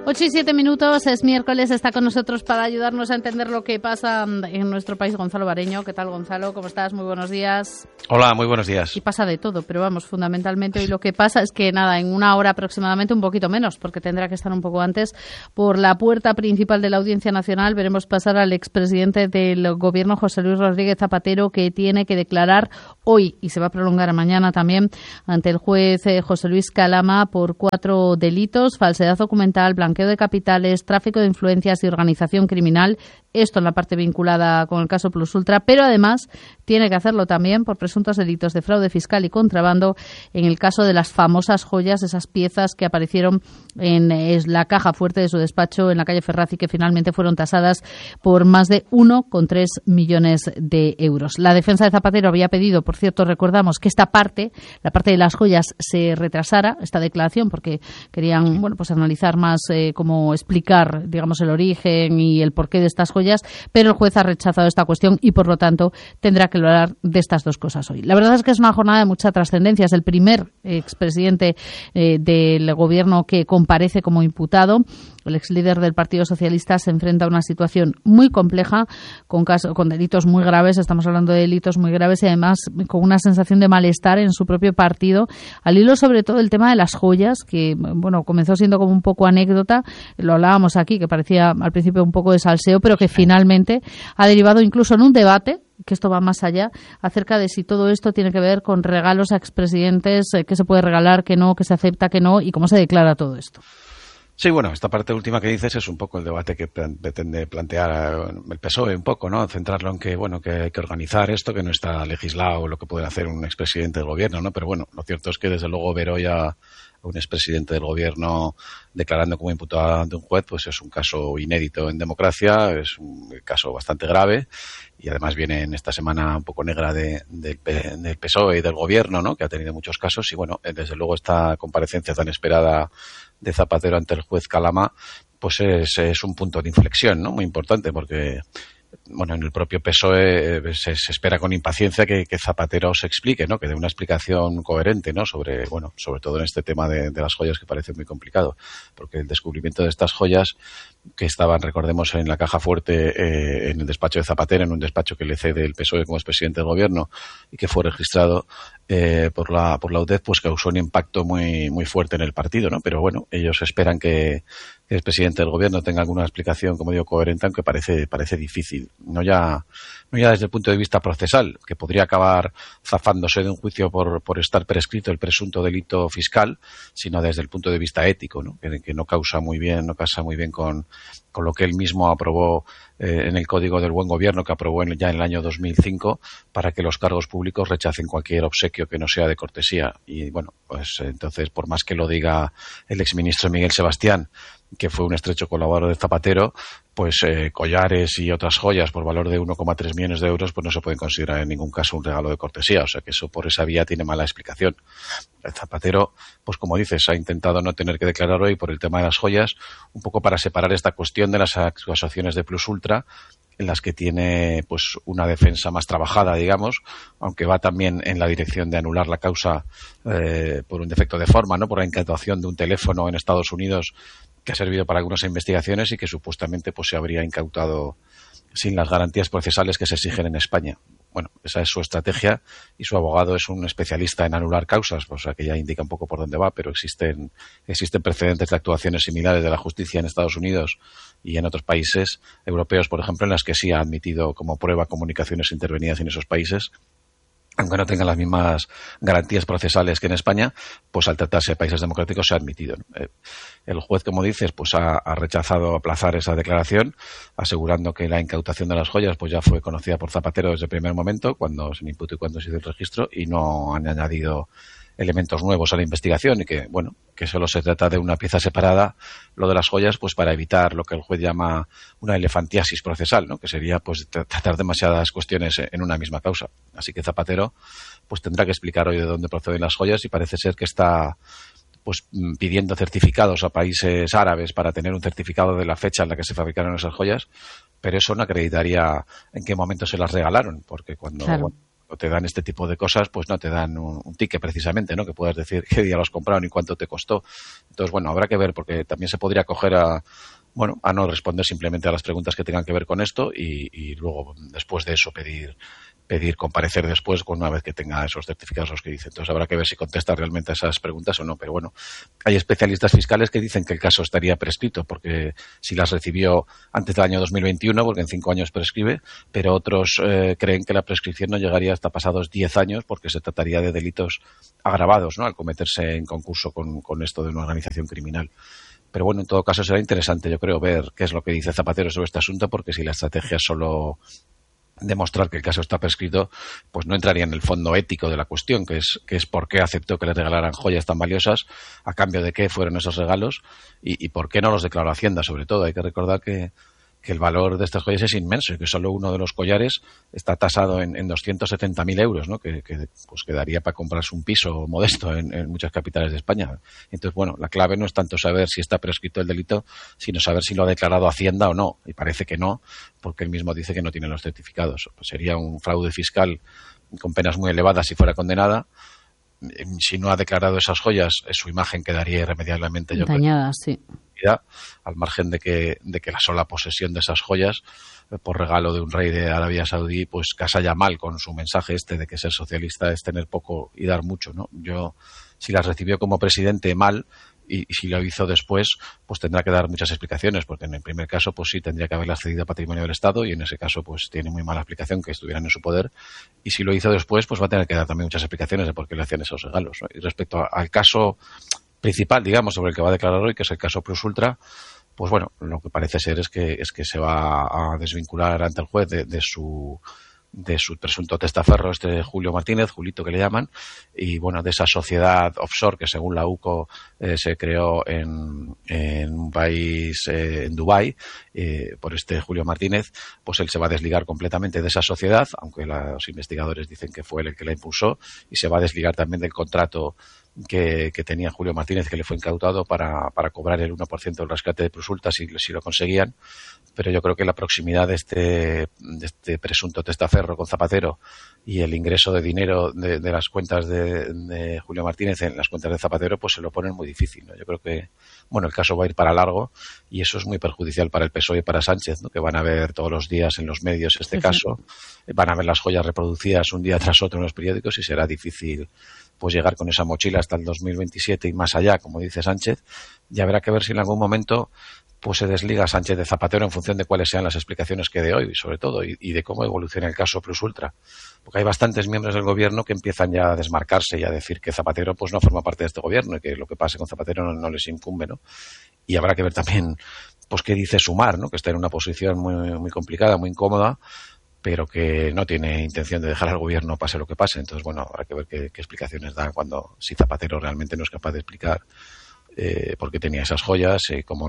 8:07, es miércoles, está con nosotros para ayudarnos a entender lo que pasa en nuestro país Gonzalo Bareño. ¿Qué tal, Gonzalo? ¿Cómo estás? Muy buenos días. Hola, muy buenos días. Y pasa de todo, pero vamos, fundamentalmente hoy lo que pasa es que nada, en una hora aproximadamente, un poquito menos, porque tendrá que estar un poco antes, por la puerta principal de la Audiencia Nacional veremos pasar al expresidente del Gobierno, José Luis Rodríguez Zapatero, que tiene que declarar hoy, y se va a prolongar mañana también, ante el juez José Luis Calama por 4 delitos: falsedad documental, blanqueo de capitales, tráfico de influencias y organización criminal. Esto en la parte vinculada con el caso Plus Ultra, pero además tiene que hacerlo también por presuntos delitos de fraude fiscal y contrabando en el caso de las famosas joyas, esas piezas que aparecieron en la caja fuerte de su despacho en la calle Ferraz y que finalmente fueron tasadas por más de 1,3 millones de euros. La defensa de Zapatero había pedido, por cierto, recordamos, que esta parte, la parte de las joyas, se retrasara, esta declaración, porque querían, bueno, pues analizar más cómo explicar, digamos, el origen y el porqué de estas joyas, pero el juez ha rechazado esta cuestión y, por lo tanto, tendrá que hablar de estas dos cosas hoy. La verdad es que es una jornada de mucha trascendencia. Es el primer expresidente del Gobierno que comparece como imputado. El exlíder del Partido Socialista se enfrenta a una situación muy compleja, con delitos muy graves. Estamos hablando de delitos muy graves y, además, con una sensación de malestar en su propio partido, al hilo sobre todo el tema de las joyas, que, bueno, comenzó siendo como un poco anécdota. Lo hablábamos aquí, que parecía al principio un poco de salseo, pero que finalmente ha derivado incluso en un debate, que esto va más allá, acerca de si todo esto tiene que ver con regalos a expresidentes, qué se puede regalar, qué no, qué se acepta, qué no, y cómo se declara todo esto. Sí, bueno, esta parte última que dices es un poco el debate que pretende plantear el PSOE un poco, ¿no? Centrarlo en que, bueno, que hay que organizar esto, que no está legislado lo que puede hacer un expresidente del Gobierno, ¿no? Pero bueno, lo cierto es que desde luego ver hoy a un expresidente del Gobierno declarando como imputado ante un juez, pues es un caso inédito en democracia, es un caso bastante grave y además viene en esta semana un poco negra del PSOE y del Gobierno, ¿no? Que ha tenido muchos casos y, bueno, desde luego esta comparecencia tan esperada de Zapatero ante el juez Calama, pues es un punto de inflexión, ¿no? Muy importante, porque, bueno, en el propio PSOE se espera con impaciencia que Zapatero se explique, ¿no? Que dé una explicación coherente, ¿no? Sobre todo en este tema de las joyas, que parece muy complicado, porque el descubrimiento de estas joyas que estaban, recordemos, en la caja fuerte en el despacho de Zapatero, en un despacho que le cede el PSOE como expresidente del Gobierno y que fue registrado por la UDEF, pues causó un impacto muy muy fuerte en el partido, ¿no? Pero bueno, ellos esperan que el presidente del Gobierno tenga alguna explicación, como digo, coherente, aunque parece difícil. No ya desde el punto de vista procesal, que podría acabar zafándose de un juicio por estar prescrito el presunto delito fiscal, sino desde el punto de vista ético, ¿no? Que no casa muy bien con lo que él mismo aprobó en el Código del Buen Gobierno, que aprobó ya en el año 2005, para que los cargos públicos rechacen cualquier obsequio que no sea de cortesía. Y bueno, pues entonces, por más que lo diga el exministro Miguel Sebastián, que fue un estrecho colaborador de Zapatero, pues collares y otras joyas por valor de 1,3 millones de euros, pues no se pueden considerar en ningún caso un regalo de cortesía. O sea que eso, por esa vía, tiene mala explicación. El Zapatero, pues como dices, ha intentado no tener que declarar hoy por el tema de las joyas, un poco para separar esta cuestión de las acusaciones de Plus Ultra, en las que tiene pues una defensa más trabajada, digamos, aunque va también en la dirección de anular la causa por un defecto de forma, ¿no? Por la incautación de un teléfono en Estados Unidos que ha servido para algunas investigaciones y que supuestamente pues se habría incautado sin las garantías procesales que se exigen en España. Bueno, esa es su estrategia y su abogado es un especialista en anular causas, o sea que ya indica un poco por dónde va, pero existen precedentes de actuaciones similares de la justicia en Estados Unidos y en otros países europeos, por ejemplo, en las que sí ha admitido como prueba comunicaciones intervenidas en esos países, aunque no tengan las mismas garantías procesales que en España, pues al tratarse de países democráticos se ha admitido. El juez, como dices, pues ha rechazado aplazar esa declaración, asegurando que la incautación de las joyas pues ya fue conocida por Zapatero desde el primer momento, cuando se le imputó y cuando se hizo el registro, y no han añadido elementos nuevos a la investigación y que, bueno, que solo se trata de una pieza separada, lo de las joyas, pues para evitar lo que el juez llama una elefantiasis procesal, ¿no? Que sería pues tratar demasiadas cuestiones en una misma causa. Así que Zapatero pues tendrá que explicar hoy de dónde proceden las joyas y parece ser que está pues pidiendo certificados a países árabes para tener un certificado de la fecha en la que se fabricaron esas joyas, pero eso no acreditaría en qué momento se las regalaron, porque cuando... Claro. te dan este tipo de cosas, pues no te dan un ticket precisamente, ¿no? Que puedas decir qué día lo has comprado ni cuánto te costó. Entonces, bueno, habrá que ver, porque también se podría coger a no responder simplemente a las preguntas que tengan que ver con esto y luego, después de eso, pedir comparecer después una vez que tenga esos certificados los que dice. Entonces habrá que ver si contesta realmente a esas preguntas o no. Pero bueno, hay especialistas fiscales que dicen que el caso estaría prescrito porque si las recibió antes del año 2021, porque en 5 años prescribe, pero otros creen que la prescripción no llegaría hasta pasados 10 años porque se trataría de delitos agravados, ¿no? Al cometerse en concurso con esto de una organización criminal. Pero bueno, en todo caso será interesante, yo creo, ver qué es lo que dice Zapatero sobre este asunto, porque si la estrategia es solo demostrar que el caso está prescrito, pues no entraría en el fondo ético de la cuestión, que es por qué aceptó que le regalaran joyas tan valiosas, a cambio de qué fueron esos regalos y por qué no los declaró Hacienda, sobre todo. Hay que recordar que el valor de estas joyas es inmenso y que solo uno de los collares está tasado en 270.000 euros, ¿no? Que pues quedaría para comprarse un piso modesto en muchas capitales de España. Entonces, bueno, la clave no es tanto saber si está prescrito el delito, sino saber si lo ha declarado Hacienda o no. Y parece que no, porque él mismo dice que no tiene los certificados. Pues sería un fraude fiscal con penas muy elevadas si fuera condenada. Si no ha declarado esas joyas, su imagen quedaría irremediablemente dañada, sí, al margen de que la sola posesión de esas joyas por regalo de un rey de Arabia Saudí pues casa ya mal con su mensaje de que ser socialista es tener poco y dar mucho, ¿no? Yo, si las recibió como presidente, mal, y si lo hizo después, pues tendrá que dar muchas explicaciones, porque en el primer caso pues sí tendría que haberlas cedido a patrimonio del Estado, y en ese caso pues tiene muy mala explicación que estuvieran en su poder, y si lo hizo después pues va a tener que dar también muchas explicaciones de por qué le hacían esos regalos, ¿no? Y respecto al caso principal, digamos, sobre el que va a declarar hoy, que es el caso Plus Ultra, pues bueno, lo que parece ser es que se va a desvincular ante el juez de su presunto testaferro, Julio Martínez, Julito que le llaman, y bueno, de esa sociedad offshore que según la UCO se creó en un país, en Dubái, por Julio Martínez, pues él se va a desligar completamente de esa sociedad, aunque los investigadores dicen que fue él el que la impulsó, y se va a desligar también del contrato que tenía Julio Martínez, que le fue incautado para cobrar el 1% del rescate de Plus Ultra si lo conseguían. Pero yo creo que la proximidad de este presunto testaferro con Zapatero y el ingreso de dinero de las cuentas de Julio Martínez en las cuentas de Zapatero, pues se lo ponen muy difícil, ¿no? Yo creo que, bueno, el caso va a ir para largo y eso es muy perjudicial para el PSOE y para Sánchez, ¿no? Que van a ver todos los días en los medios caso, van a ver las joyas reproducidas un día tras otro en los periódicos y será difícil pues llegar con esa mochila hasta el 2027 y más allá, como dice Sánchez. Y habrá que ver si en algún momento pues se desliga Sánchez de Zapatero en función de cuáles sean las explicaciones que dé hoy, sobre todo, y de cómo evoluciona el caso Plus Ultra. Porque hay bastantes miembros del gobierno que empiezan ya a desmarcarse y a decir que Zapatero pues no forma parte de este gobierno y que lo que pase con Zapatero no les incumbe, ¿no? Y habrá que ver también pues qué dice Sumar, ¿no? Que está en una posición muy, muy complicada, muy incómoda, pero que no tiene intención de dejar al gobierno pase lo que pase. Entonces, bueno, habrá que ver qué explicaciones da si Zapatero realmente no es capaz de explicar por qué tenía esas joyas,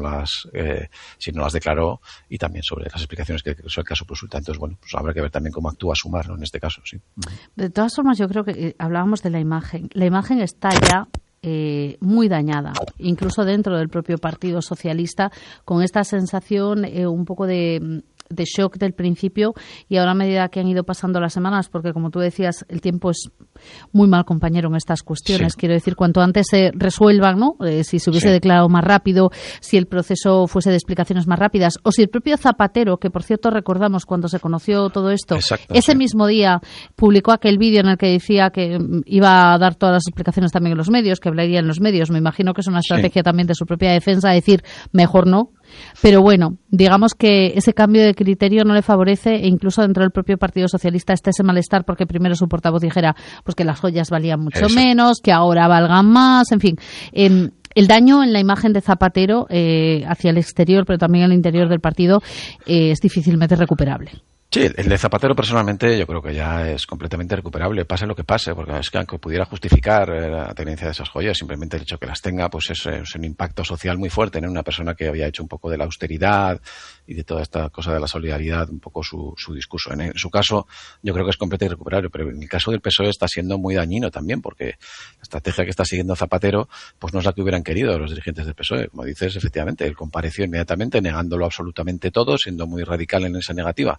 si no las declaró, y también sobre las explicaciones que es el caso Plus Ultra. Entonces, bueno, pues habrá que ver también cómo actúa Sumar, ¿no? En este caso, sí. De todas formas, yo creo que hablábamos de la imagen. La imagen está ya muy dañada, incluso dentro del propio Partido Socialista, con esta sensación un poco de shock del principio, y ahora a medida que han ido pasando las semanas, porque como tú decías, el tiempo es muy mal compañero en estas cuestiones. Sí. Quiero decir, cuanto antes se resuelvan, ¿no? Si se hubiese declarado más rápido, si el proceso fuese de explicaciones más rápidas, o si el propio Zapatero, que por cierto recordamos cuando se conoció todo esto, ese mismo día publicó aquel vídeo en el que decía que iba a dar todas las explicaciones también en los medios, que hablaría en los medios. Me imagino que es una estrategia también de su propia defensa, decir, mejor no. Pero bueno, digamos que ese cambio de criterio no le favorece, e incluso dentro del propio Partido Socialista está ese malestar porque primero su portavoz dijera pues que las joyas valían mucho menos, que ahora valgan más, en fin. El daño en la imagen de Zapatero hacia el exterior, pero también al interior del partido, es difícilmente recuperable. Sí, el de Zapatero personalmente yo creo que ya es completamente recuperable, pase lo que pase, porque es que aunque pudiera justificar la tenencia de esas joyas, simplemente el hecho que las tenga, pues es un impacto social muy fuerte en una persona que había hecho un poco de la austeridad y de toda esta cosa de la solidaridad, un poco su discurso. En su caso yo creo que es completamente irrecuperable, pero en el caso del PSOE está siendo muy dañino también, porque la estrategia que está siguiendo Zapatero pues no es la que hubieran querido los dirigentes del PSOE. Como dices, efectivamente, él compareció inmediatamente negándolo absolutamente todo, siendo muy radical en esa negativa,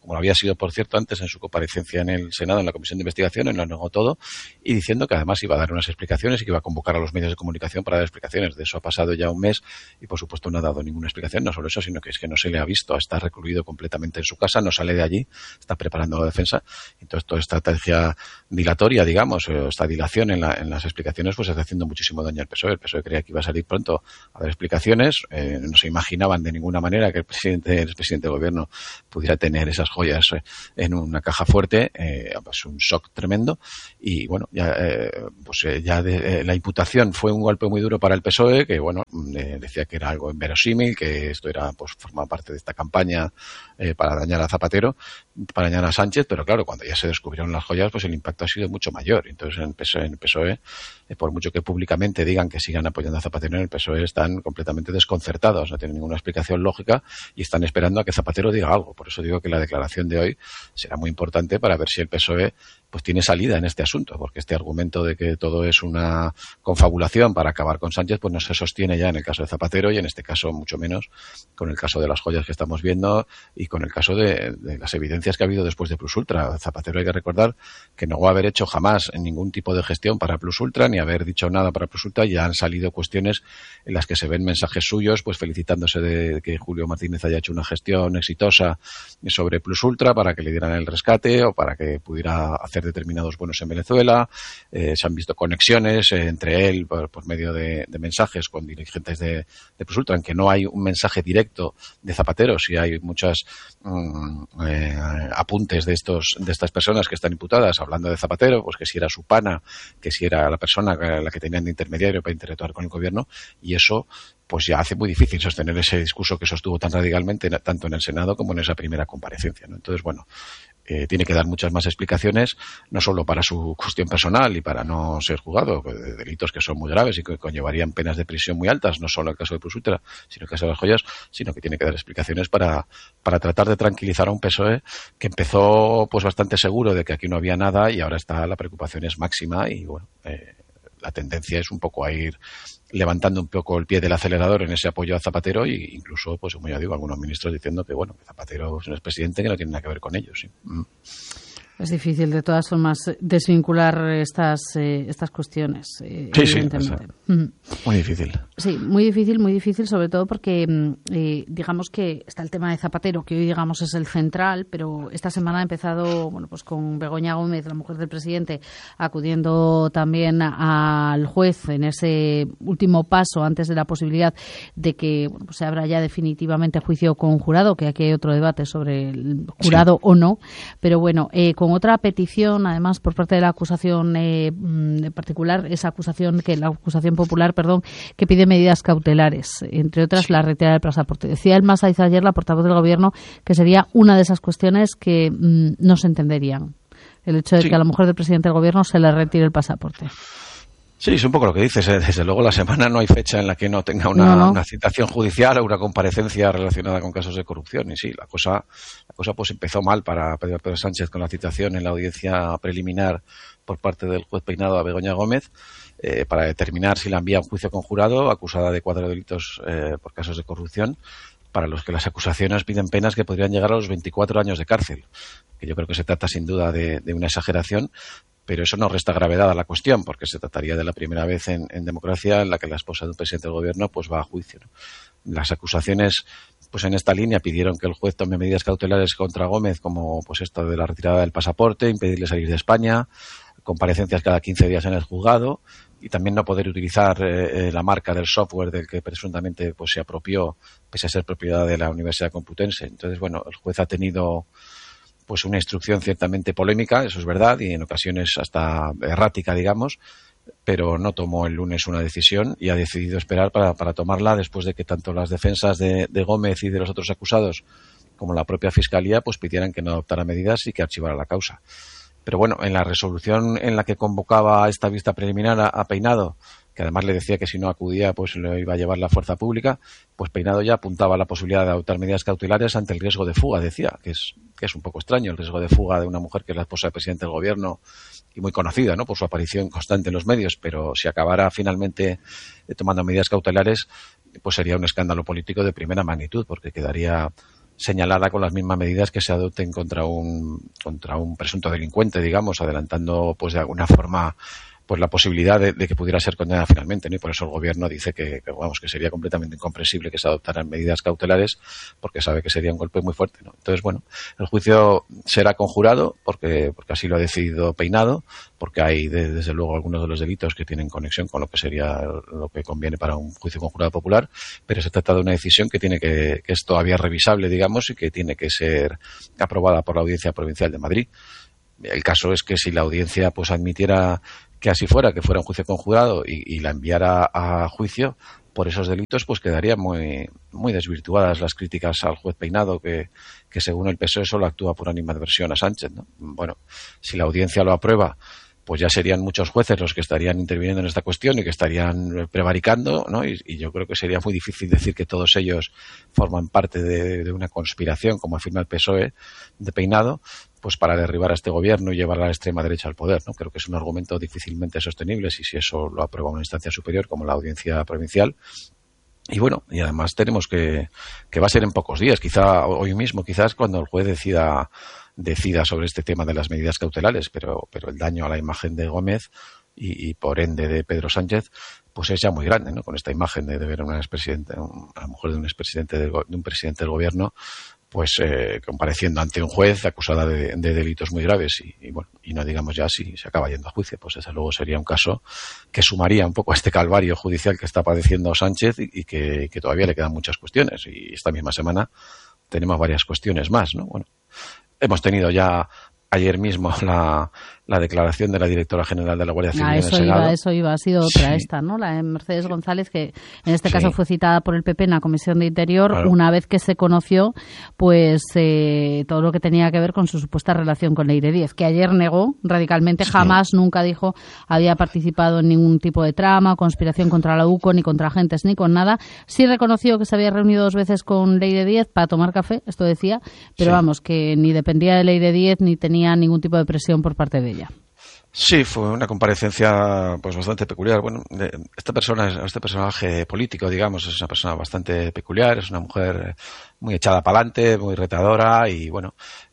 como lo había sido, por cierto, antes en su comparecencia en el Senado, en la Comisión de Investigación, él lo negó todo, y diciendo que además iba a dar unas explicaciones y que iba a convocar a los medios de comunicación para dar explicaciones. De eso ha pasado ya un mes y, por supuesto, no ha dado ninguna explicación, no solo eso, sino que es que no se le ha visto, está recluido completamente en su casa, no sale de allí, está preparando la defensa. Entonces, toda esta estrategia dilatoria, digamos, esta dilación en las explicaciones, pues está haciendo muchísimo daño al PSOE. El PSOE creía que iba a salir pronto a dar explicaciones, no se imaginaban de ninguna manera que el presidente del gobierno pudiera tener esas joyas en una caja fuerte, pues un shock tremendo. Y bueno, la imputación fue un golpe muy duro para el PSOE, que bueno, decía que era algo inverosímil, que esto era, pues, formaba parte de esta campaña para dañar a Zapatero, para dañar a Sánchez, pero claro, cuando ya se descubrieron las joyas, pues el impacto ha sido mucho mayor. Entonces, en el PSOE, por mucho que públicamente digan que sigan apoyando a Zapatero, en el PSOE están completamente desconcertados, no tienen ninguna explicación lógica y están esperando a que Zapatero diga algo. Por eso digo que la declaración de hoy será muy importante para ver si el PSOE pues tiene salida en este asunto, porque este argumento de que todo es una confabulación para acabar con Sánchez, pues no se sostiene ya en el caso de Zapatero y en este caso mucho menos con el caso de las joyas que estamos viendo y con el caso de las evidencias que ha habido después de Plus Ultra. Zapatero, hay que recordar que no va a haber hecho jamás ningún tipo de gestión para Plus Ultra ni haber dicho nada para Plus Ultra. Ya han salido cuestiones en las que se ven mensajes suyos pues felicitándose de que Julio Martínez haya hecho una gestión exitosa sobre Plus Ultra para que le dieran el rescate o para que pudiera hacer determinados bonos en Venezuela. Se han visto conexiones entre él por medio de mensajes con dirigentes de Plus Ultra, en que no hay un mensaje directo de Zapatero, si hay muchas apuntes de estas personas que están imputadas hablando de Zapatero, pues que si era su pana, que si era la persona a la que tenían de intermediario para interactuar con el gobierno, y eso pues ya hace muy difícil sostener ese discurso que sostuvo tan radicalmente tanto en el Senado como en esa primera comparecencia, ¿no? Entonces, bueno, tiene que dar muchas más explicaciones, no solo para su cuestión personal y para no ser juzgado, de delitos que son muy graves y que conllevarían penas de prisión muy altas, no solo el caso de Plus Ultra, sino el caso de las joyas, sino que tiene que dar explicaciones para tratar de tranquilizar a un PSOE que empezó pues bastante seguro de que aquí no había nada y ahora la preocupación es máxima y bueno, la tendencia es un poco a ir levantando un poco el pie del acelerador en ese apoyo a Zapatero e incluso, pues como ya digo, algunos ministros diciendo que bueno, que Zapatero es un expresidente que no tiene nada que ver con ellos. ¿Sí? Es difícil, de todas formas, desvincular estas cuestiones, evidentemente. Sí, muy difícil. Sí, muy difícil, sobre todo porque digamos que está el tema de Zapatero, que hoy digamos es el central, pero esta semana ha empezado, bueno, pues con Begoña Gómez, la mujer del presidente, acudiendo también al juez en ese último paso antes de la posibilidad de que bueno, pues se abra ya definitivamente juicio con jurado, que aquí hay otro debate sobre el jurado o no, pero bueno, con otra petición, además, por parte de la acusación particular, la acusación popular, que pide medidas cautelares, entre otras la retirada del pasaporte. Decía el Masaiz ayer, la portavoz del Gobierno, que sería una de esas cuestiones que no se entenderían. El hecho de que a la mujer del presidente del Gobierno se le retire el pasaporte. Sí, es un poco lo que dices. Desde luego la semana no hay fecha en la que no tenga una citación judicial o una comparecencia relacionada con casos de corrupción. Y sí, la cosa pues empezó mal para Pedro Sánchez con la citación en la audiencia preliminar por parte del juez Peinado a Begoña Gómez para determinar si la envía a un juicio con jurado acusada de 4 delitos por casos de corrupción, para los que las acusaciones piden penas que podrían llegar a los 24 años de cárcel. Que yo creo que se trata sin duda de una exageración, pero eso no resta gravedad a la cuestión, porque se trataría de la primera vez en democracia en la que la esposa de un presidente del gobierno pues va a juicio, ¿no? Las acusaciones pues en esta línea pidieron que el juez tome medidas cautelares contra Gómez, como pues esto de la retirada del pasaporte, impedirle salir de España, comparecencias cada 15 días en el juzgado y también no poder utilizar la marca del software del que presuntamente pues se apropió, pese a ser propiedad de la Universidad Complutense. Entonces, bueno, el juez ha tenido pues una instrucción ciertamente polémica, eso es verdad, y en ocasiones hasta errática, digamos, pero no tomó el lunes una decisión y ha decidido esperar para tomarla después de que tanto las defensas de Gómez y de los otros acusados como la propia Fiscalía pues pidieran que no adoptara medidas y que archivara la causa. Pero bueno, en la resolución en la que convocaba esta vista preliminar a Peinado, que además le decía que si no acudía pues lo iba a llevar la fuerza pública, pues Peinado ya apuntaba a la posibilidad de adoptar medidas cautelares ante el riesgo de fuga, decía, que es un poco extraño el riesgo de fuga de una mujer que es la esposa del presidente del gobierno y muy conocida, ¿no?, por su aparición constante en los medios, pero si acabara finalmente tomando medidas cautelares, pues sería un escándalo político de primera magnitud, porque quedaría señalada con las mismas medidas que se adopten contra un presunto delincuente, digamos, adelantando pues de alguna forma pues la posibilidad de que pudiera ser condenada finalmente, ¿no? Y por eso el gobierno dice que sería completamente incomprensible que se adoptaran medidas cautelares, porque sabe que sería un golpe muy fuerte, ¿no? Entonces, bueno, el juicio será conjurado porque así lo ha decidido Peinado, porque hay desde luego algunos de los delitos que tienen conexión con lo que sería lo que conviene para un juicio conjurado popular, pero se trata de una decisión que es todavía revisable, digamos, y que tiene que ser aprobada por la Audiencia Provincial de Madrid. El caso es que si la audiencia pues admitiera que así fuera, que fuera un juicio conjurado y la enviara a juicio por esos delitos, pues quedarían muy desvirtuadas las críticas al juez Peinado, que según el PSOE solo actúa por animadversión a Sánchez, ¿no? Bueno, si la audiencia lo aprueba, pues ya serían muchos jueces los que estarían interviniendo en esta cuestión y que estarían prevaricando, ¿no? Y yo creo que sería muy difícil decir que todos ellos forman parte de una conspiración, como afirma el PSOE de Peinado, pues para derribar a este gobierno y llevar a la extrema derecha al poder, ¿no? Creo que es un argumento difícilmente sostenible si eso lo aprueba una instancia superior como la Audiencia Provincial. Y bueno, y además tenemos que va a ser en pocos días, quizá hoy mismo, quizás cuando el juez decida sobre este tema de las medidas cautelares, pero el daño a la imagen de Gómez y por ende de Pedro Sánchez, pues es ya muy grande, ¿no? Con esta imagen de ver a una mujer de un expresidente de un presidente del gobierno, pues compareciendo ante un juez acusada de delitos muy graves y bueno, y no digamos ya si se acaba yendo a juicio, pues desde luego sería un caso que sumaría un poco a este calvario judicial que está padeciendo Sánchez y que todavía le quedan muchas cuestiones, y esta misma semana tenemos varias cuestiones más, ¿no? Bueno, hemos tenido ya ayer mismo la declaración de la directora general de la Guardia Civil en el Senado. Eso iba, ha sido otra sí. Esta, ¿no? La de Mercedes González, que en este caso fue citada por el PP en la Comisión de Interior, claro, una vez que se conoció pues todo lo que tenía que ver con su supuesta relación con Leire Díez, que ayer negó radicalmente, jamás, nunca dijo había participado en ningún tipo de trama, conspiración contra la UCO, ni contra agentes, ni con nada. Sí reconoció que se había reunido 2 veces con Leire Díez para tomar café, esto decía, pero vamos, que ni dependía de Leire Díez ni tenía ningún tipo de presión por parte de ella. Sí, fue una comparecencia pues bastante peculiar. Bueno, este personaje político, digamos, es una persona bastante peculiar, es una mujer muy echada para adelante, muy retadora y bueno,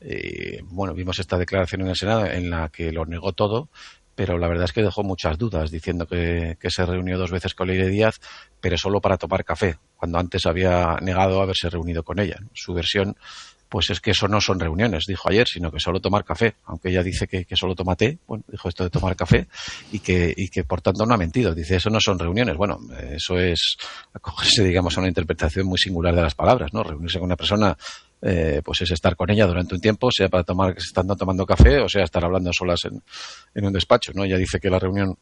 vimos esta declaración en el Senado en la que lo negó todo, pero la verdad es que dejó muchas dudas, diciendo que se reunió 2 veces con Leire Díaz, pero solo para tomar café, cuando antes había negado haberse reunido con ella. Su versión pues es que eso no son reuniones, dijo ayer, sino que solo tomar café, aunque ella dice que solo toma té, bueno, dijo esto de tomar café y que por tanto no ha mentido, dice eso no son reuniones. Bueno, eso es acogerse, digamos, a una interpretación muy singular de las palabras, ¿no? Reunirse con una persona pues es estar con ella durante un tiempo, sea para estando tomando café o sea estar hablando solas en un despacho, ¿no? Ella dice que la reunión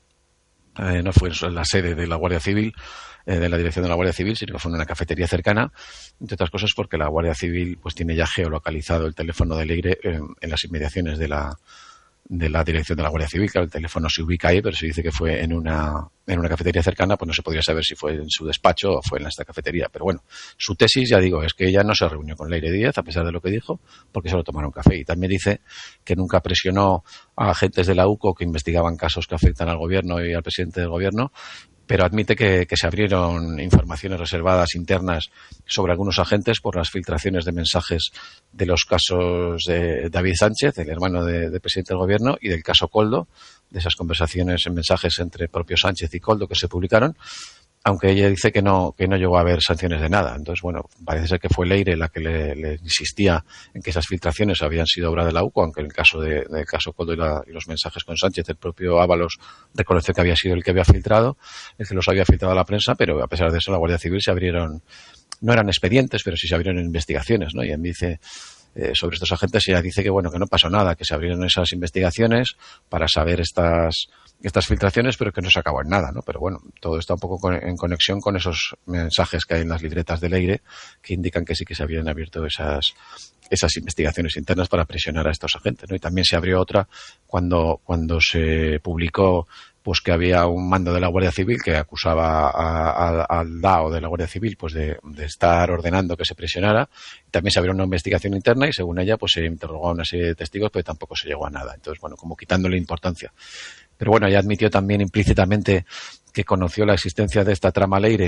no fue en la sede de la Guardia Civil, de la dirección de la Guardia Civil, sino que fue en una cafetería cercana, entre otras cosas porque la Guardia Civil pues tiene ya geolocalizado el teléfono de Leire en las inmediaciones de la dirección de la Guardia Civil. Claro, el teléfono se ubica ahí, pero se dice que fue en una cafetería cercana, pues no se podría saber si fue en su despacho o fue en esta cafetería. Pero bueno, su tesis, ya digo, es que ella no se reunió con Leire Díaz, a pesar de lo que dijo, porque solo tomaron café. Y también dice que nunca presionó a agentes de la UCO que investigaban casos que afectan al gobierno y al presidente del gobierno, pero admite que se abrieron informaciones reservadas internas sobre algunos agentes por las filtraciones de mensajes de los casos de David Sánchez, el hermano del presidente del gobierno, y del caso Koldo, de esas conversaciones en mensajes entre propio Sánchez y Koldo que se publicaron, aunque ella dice que no llegó a haber sanciones de nada. Entonces, bueno, parece ser que fue Leire la que le insistía en que esas filtraciones habían sido obra de la UCO, aunque en el caso del caso Koldo y los mensajes con Sánchez, el propio Ábalos reconoció que había sido el que había filtrado, el que los había filtrado a la prensa, pero a pesar de eso la Guardia Civil se abrieron, no eran expedientes, pero sí se abrieron investigaciones, ¿no? Y él dice sobre estos agentes, ella dice que bueno, que no pasó nada, que se abrieron esas investigaciones para saber estas filtraciones, pero que no se acabó en nada, ¿no? Pero bueno, todo está un poco en conexión con esos mensajes que hay en las libretas de Leire que indican que sí que se habían abierto esas investigaciones internas para presionar a estos agentes, ¿no? Y también se abrió otra cuando se publicó pues que había un mando de la Guardia Civil que acusaba al DAO de la Guardia Civil pues de estar ordenando que se presionara. También se abrió una investigación interna y según ella pues se interrogó a una serie de testigos, pero tampoco se llegó a nada. Entonces, bueno, como quitándole importancia. Pero bueno, ella admitió también implícitamente que conoció la existencia de esta trama Leire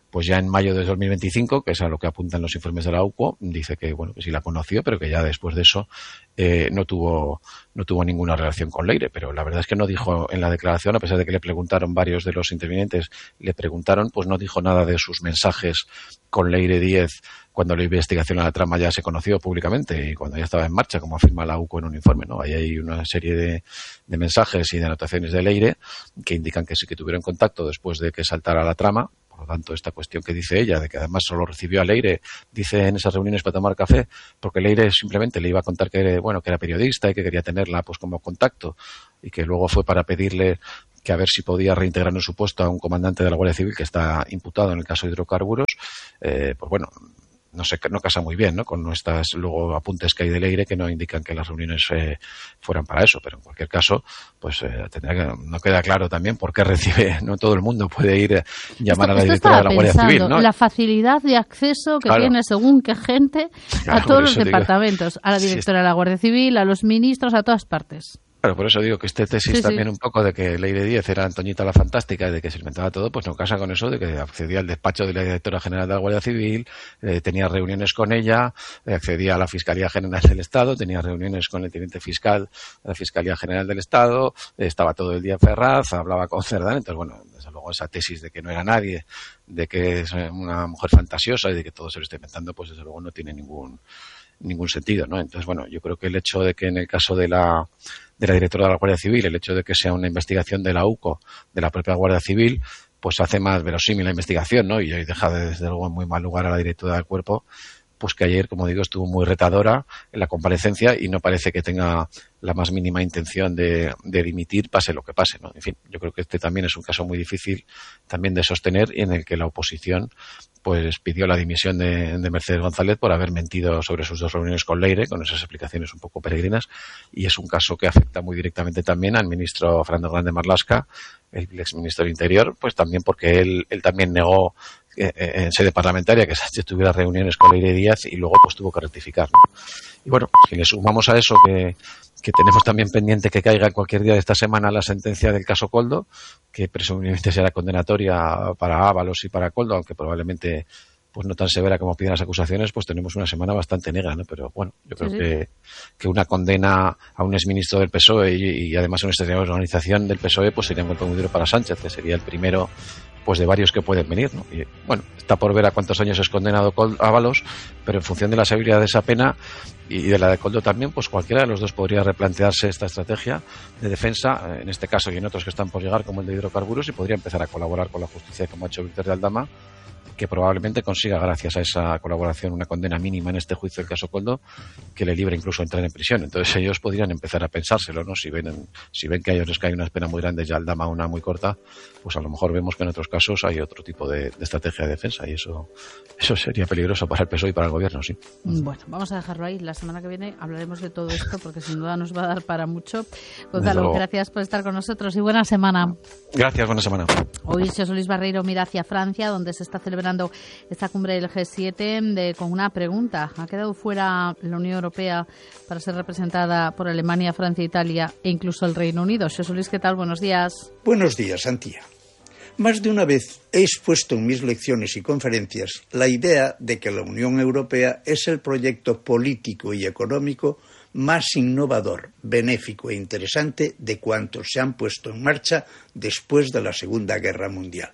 pues ya en mayo de 2025, que es a lo que apuntan los informes de la UCO, dice que bueno, que sí la conoció, pero que ya después de eso no tuvo ninguna relación con Leire. Pero la verdad es que no dijo en la declaración, a pesar de que le preguntaron varios de los intervinientes, pues no dijo nada de sus mensajes con Leire Díez cuando la investigación a la trama ya se conoció públicamente y cuando ya estaba en marcha, como afirma la UCO en un informe, ¿no? Ahí hay una serie de mensajes y de anotaciones de Leire que indican que sí que tuvieron contacto después de que saltara la trama. Por lo tanto, esta cuestión que dice ella, de que además solo recibió a Leire, dice en esas reuniones para tomar café, porque Leire simplemente le iba a contar que era periodista y que quería tenerla pues como contacto, y que luego fue para pedirle que a ver si podía reintegrar en su puesto a un comandante de la Guardia Civil que está imputado en el caso de hidrocarburos, pues bueno, no casa muy bien, ¿no? Con estas luego apuntes que hay de Leire que no indican que las reuniones fueran para eso, pero en cualquier caso, pues no queda claro también por qué recibe, no todo el mundo puede ir llamar a la directora de la Guardia Civil, ¿no? La facilidad de acceso que tiene según qué gente a todos los departamentos, a la directora de la Guardia Civil, a los ministros, a todas partes. Claro, por eso digo que este tesis también un poco de que Leire Díez era Antoñita la Fantástica y de que se inventaba todo, pues no casa con eso de que accedía al despacho de la directora general de la Guardia Civil, tenía reuniones con ella, accedía a la Fiscalía General del Estado, tenía reuniones con el teniente fiscal de la Fiscalía General del Estado, estaba todo el día en Ferraz, hablaba con Cerdán. Entonces, bueno, desde luego esa tesis de que no era nadie, de que es una mujer fantasiosa y de que todo se lo está inventando, pues desde luego no tiene ningún sentido, ¿no? Entonces, bueno, yo creo que el hecho de que en el caso de la directora de la Guardia Civil, el hecho de que sea una investigación de la UCO, de la propia Guardia Civil, pues hace más verosímil la investigación, ¿no? Y deja desde luego en muy mal lugar a la directora del cuerpo, pues que ayer, como digo, estuvo muy retadora en la comparecencia y no parece que tenga la más mínima intención de dimitir, pase lo que pase, ¿no? En fin, yo creo que este también es un caso muy difícil también de sostener y en el que la oposición pues pidió la dimisión de Mercedes González por haber mentido sobre sus 2 reuniones con Leire, con esas explicaciones un poco peregrinas, y es un caso que afecta muy directamente también al ministro Fernando Grande Marlaska, el exministro del Interior, pues también porque él también negó en sede parlamentaria que Sánchez tuviera reuniones con Leire Díaz y luego pues tuvo que rectificar, ¿no? Y bueno, si le sumamos a eso que tenemos también pendiente que caiga en cualquier día de esta semana la sentencia del caso Koldo, que presumiblemente será condenatoria para Ábalos y para Koldo, aunque probablemente pues no tan severa como piden las acusaciones, pues tenemos una semana bastante negra, ¿no? Pero bueno, yo creo que una condena a un exministro del PSOE y además a una organización del PSOE pues sería un golpe muy duro para Sánchez, que sería el primero pues de varios que pueden venir, ¿no? Y bueno, está por ver a cuántos años es condenado Ábalos, pero en función de la severidad de esa pena y de la de Koldo también, pues cualquiera de los dos podría replantearse esta estrategia de defensa, en este caso y en otros que están por llegar, como el de hidrocarburos, y podría empezar a colaborar con la justicia, como ha hecho Víctor de Aldama, que probablemente consiga, gracias a esa colaboración, una condena mínima en este juicio del caso Koldo, que le libre incluso entrar en prisión. Entonces ellos podrían empezar a pensárselo, ¿no? Si ven que a ellos les cae una pena muy grande y Aldama una muy corta, pues a lo mejor vemos que en otros casos hay otro tipo de estrategia de defensa y eso sería peligroso para el PSOE y para el gobierno, sí. Bueno, vamos a dejarlo ahí. La semana que viene hablaremos de todo esto porque sin duda nos va a dar para mucho. Gonzalo, gracias por estar con nosotros y buena semana. Gracias, buena semana. Hoy José Luis Barreiro mira hacia Francia, donde se está celebrando esta cumbre del G7 con una pregunta. ¿Ha quedado fuera la Unión Europea para ser representada por Alemania, Francia, Italia e incluso el Reino Unido? José Luis, ¿qué tal? Buenos días. Buenos días, Antía. Más de una vez he expuesto en mis lecciones y conferencias la idea de que la Unión Europea es el proyecto político y económico más innovador, benéfico e interesante de cuantos se han puesto en marcha después de la Segunda Guerra Mundial.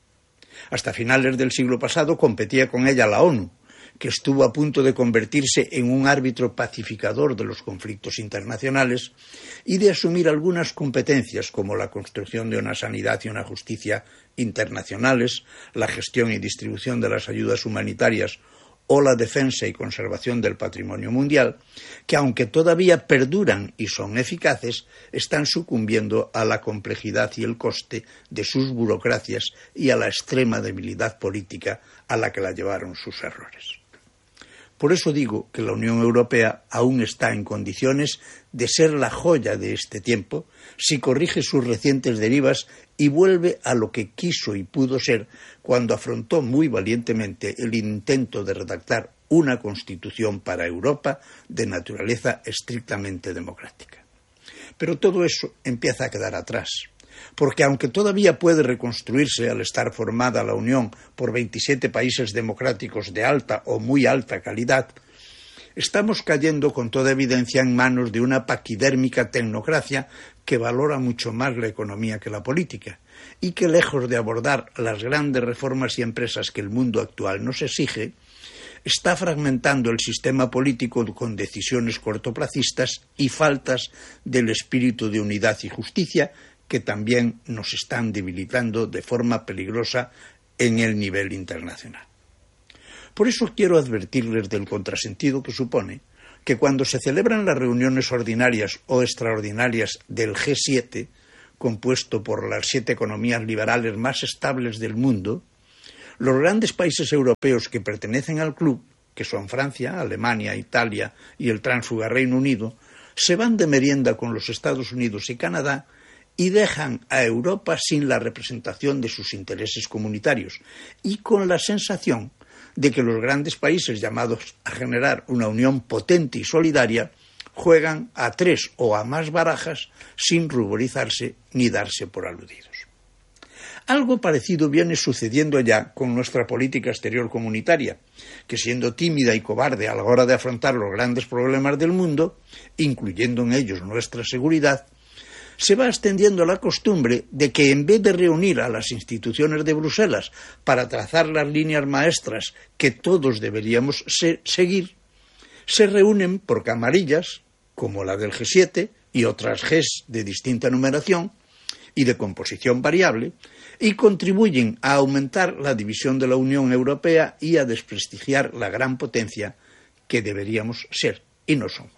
Hasta finales del siglo pasado competía con ella la ONU, que estuvo a punto de convertirse en un árbitro pacificador de los conflictos internacionales y de asumir algunas competencias como la construcción de una sanidad y una justicia internacionales, la gestión y distribución de las ayudas humanitarias o la defensa y conservación del patrimonio mundial, que aunque todavía perduran y son eficaces, están sucumbiendo a la complejidad y el coste de sus burocracias y a la extrema debilidad política a la que la llevaron sus errores. Por eso digo que la Unión Europea aún está en condiciones de ser la joya de este tiempo si corrige sus recientes derivas y vuelve a lo que quiso y pudo ser cuando afrontó muy valientemente el intento de redactar una constitución para Europa de naturaleza estrictamente democrática. Pero todo eso empieza a quedar atrás, porque aunque todavía puede reconstruirse al estar formada la Unión por 27 países democráticos de alta o muy alta calidad, estamos cayendo con toda evidencia en manos de una paquidérmica tecnocracia que valora mucho más la economía que la política y que, lejos de abordar las grandes reformas y empresas que el mundo actual nos exige, está fragmentando el sistema político con decisiones cortoplacistas y faltas del espíritu de unidad y justicia que también nos están debilitando de forma peligrosa en el nivel internacional. Por eso quiero advertirles del contrasentido que supone que cuando se celebran las reuniones ordinarias o extraordinarias del G7, compuesto por las 7 economías liberales más estables del mundo, los grandes países europeos que pertenecen al club, que son Francia, Alemania, Italia y el tránsfuga Reino Unido, se van de merienda con los Estados Unidos y Canadá y dejan a Europa sin la representación de sus intereses comunitarios y con la sensación de que los grandes países llamados a generar una unión potente y solidaria juegan a 3 o a más barajas sin ruborizarse ni darse por aludidos. Algo parecido viene sucediendo ya con nuestra política exterior comunitaria, que siendo tímida y cobarde a la hora de afrontar los grandes problemas del mundo, incluyendo en ellos nuestra seguridad, se va extendiendo la costumbre de que en vez de reunir a las instituciones de Bruselas para trazar las líneas maestras que todos deberíamos seguir, se reúnen por camarillas, como la del G7 y otras Gs de distinta numeración y de composición variable, y contribuyen a aumentar la división de la Unión Europea y a desprestigiar la gran potencia que deberíamos ser y no somos.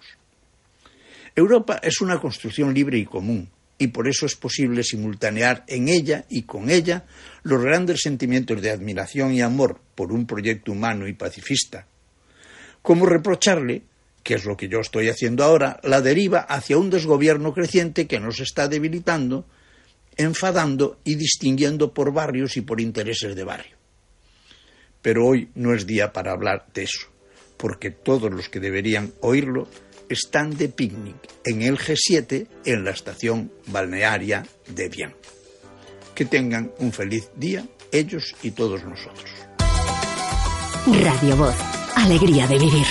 Europa es una construcción libre y común, y por eso es posible simultanear en ella y con ella los grandes sentimientos de admiración y amor por un proyecto humano y pacifista, como reprocharle, que es lo que yo estoy haciendo ahora, la deriva hacia un desgobierno creciente que nos está debilitando, enfadando y distinguiendo por barrios y por intereses de barrio. Pero hoy no es día para hablar de eso, porque todos los que deberían oírlo están de picnic en el G7 en la estación balnearia de Evian. Que tengan un feliz día, ellos y todos nosotros. Radio Voz, alegría de vivir.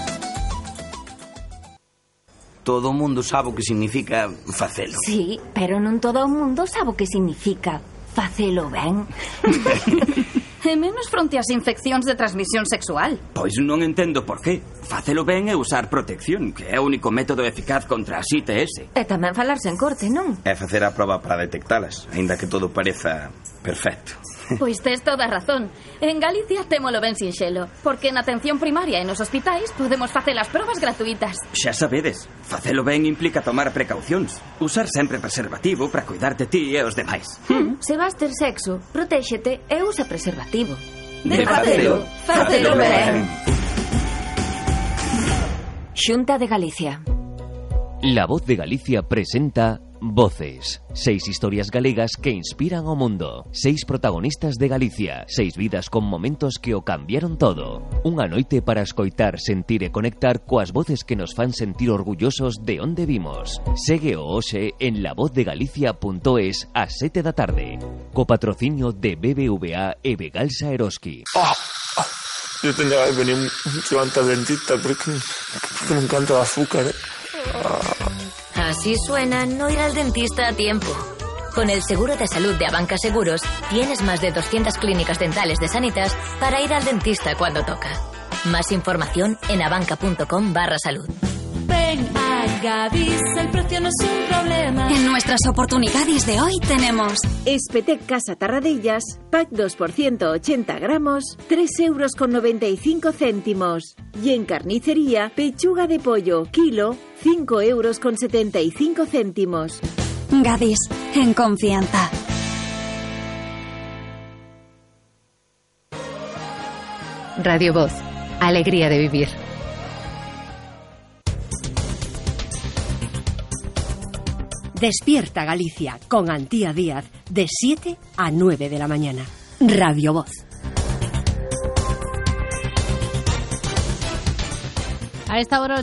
Todo o mundo sabe o que significa facelo. Sí, pero non todo o mundo sabe o que significa facelo ben. E menos fronte ás infeccións de transmisión sexual. Pois non entendo por qué. Facelo ben é usar protección, que é o único método eficaz contra as ITS. E tamén falarse en corte, non? É facer a proba para detectalas, aínda que todo pareza perfecto. Pois tes toda a razón. En Galicia témolo ben sinxelo, porque na atención primaria e nos hospitais podemos facer as probas gratuitas. Xa sabedes, facelo ben implica tomar precaucións. Usar sempre preservativo para cuidar de ti e os demais. Se vas ter sexo, protéxete e usa preservativo. De facelo, facelo ben. Xunta de Galicia. La Voz de Galicia presenta Voces. 6 historias galegas que inspiran ao mundo. 6 protagonistas de Galicia. 6 vidas con momentos que o cambiaron todo. Unha noite para escoitar, sentir e conectar coas voces que nos fan sentir orgullosos de onde vimos. Segue o hoxe en lavozdeGalicia.es ás 7 da tarde. Co patrocinio de BBVA e Begalsa Eroski. Yo tenía que venir mucho antes al dentista porque me encanta el azúcar, ¿eh? Así suena no ir al dentista a tiempo. Con el seguro de salud de Abanca Seguros, tienes más de 200 clínicas dentales de Sanitas para ir al dentista cuando toca. Más información en abanca.com/salud. Ven a Gadis, el precio no es un problema. En nuestras oportunidades de hoy tenemos Espetec Casa Tarradellas, pack 2% 80 gramos, 3,95 €. Y en carnicería, pechuga de pollo, kilo, 5,75 €. Gadis, en confianza. Radio Voz, alegría de vivir. Despierta Galicia con Antía Díaz de 7 a 9 de la mañana. Radio Voz. A esta hora,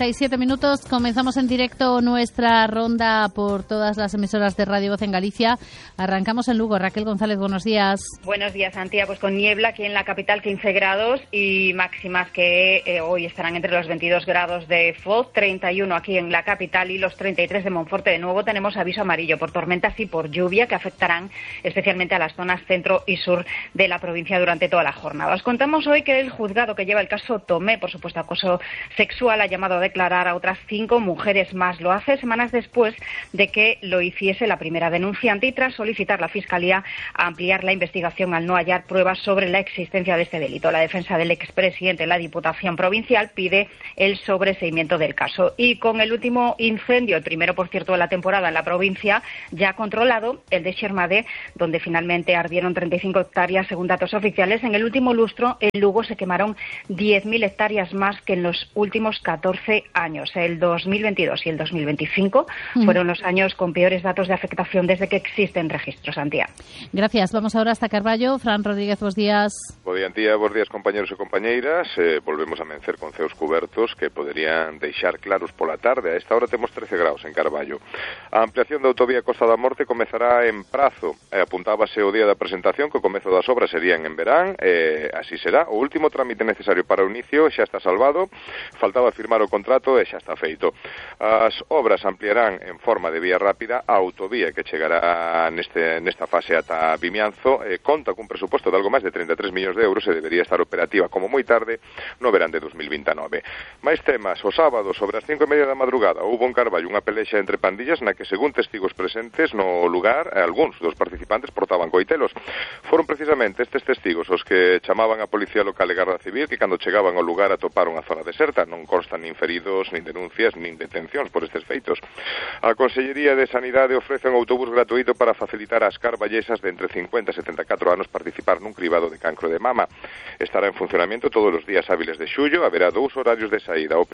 8:37, comenzamos en directo nuestra ronda por todas las emisoras de Radio Voz en Galicia. Arrancamos en Lugo. Raquel González, buenos días. Buenos días, Antía. Pues con niebla aquí en la capital, 15 grados y máximas que hoy estarán entre los 22 grados de Foz, 31 aquí en la capital y los 33 de Monforte. De nuevo tenemos aviso amarillo por tormentas y por lluvia que afectarán especialmente a las zonas centro y sur de la provincia durante toda la jornada. Os contamos hoy que el juzgado que lleva el caso Tomé, por supuesto acoso sexual, ha llamado a declarar a otras 5 mujeres más. Lo hace semanas después de que lo hiciese la primera denunciante y tras solicitar la Fiscalía a ampliar la investigación al no hallar pruebas sobre la existencia de este delito. La defensa del expresidente de la Diputación Provincial pide el sobreseimiento del caso. Y con el último incendio, el primero, por cierto, de la temporada en la provincia, ya controlado, el de Xermadé, donde finalmente ardieron 35 hectáreas según datos oficiales. En el último lustro, en Lugo se quemaron 10.000 hectáreas más que en los últimos 14 años. El 2022 y el 2025 fueron los años con peores datos de afectación desde que existen registros, Antía. Gracias. Vamos ahora hasta Carballo. Fran Rodríguez, buenos días. Bo día, Antía. Bos días, compañeros e compañeiras. Volvemos a amencer con ceos cubertos que poderían deixar claros pola tarde. A esta hora temos 13 graus en Carballo. A ampliación da autovía Costa da Morte comezará en prazo. Apuntábase o día da presentación que o comezo das obras serían en verán. Así será. O último trámite necesario para o inicio xa está salvado. Faltaba firmar o contrato e xa está feito. As obras ampliarán en forma de vía rápida a autovía que chegará nesta fase ata Vimianzo. Conta cun presuposto de algo máis de 33 millóns de euros e debería estar operativa como moi tarde no verán de 2029. Mais temas, o sábado sobre as 5:30 da madrugada houbo en Carballo unha pelexa entre pandillas na que, según testigos presentes no lugar, algúns dos participantes portaban coitelos. Foron precisamente estes testigos os que chamaban a Policía Local e Garda Civil que cando chegaban ao lugar atoparon a zona deserta. Non constan nin feridos, nin denuncias, nin detencións por estes feitos. A Consellería de Sanidade ofrece un autobús gratuito para facilitar ás carballesas de entre 50 e 74 anos participar nun cribado de cancro de mama. Estará en funcionamento todos os días hábiles de xullo, haberá 2 horarios de saída.